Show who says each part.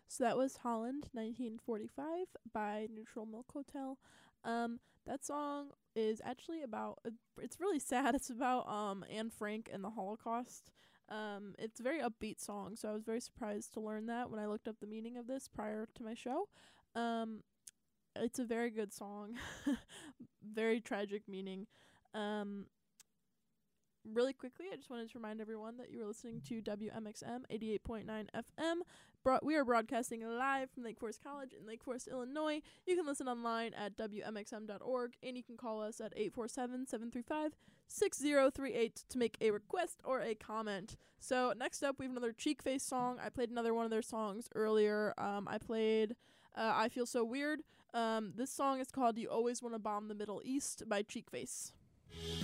Speaker 1: So that was Holland 1945 by Neutral Milk Hotel. That song is actually about, it's really sad. It's about Anne Frank and the Holocaust. It's a very upbeat song, so I was very surprised to learn that when I looked up the meaning of this prior to my show. It's a very good song. Very tragic meaning. Really quickly, I just wanted to remind everyone that you were listening to WMXM 88.9 FM. We are broadcasting live from Lake Forest College in Lake Forest, Illinois. You can listen online at WMXM.org, and you can call us at 847-735-6038 to make a request or a comment. So next up, we have another Cheekface song. I played another one of their songs earlier. I played I Feel So Weird. This song is called You Always Want to Bomb the Middle East by Cheekface.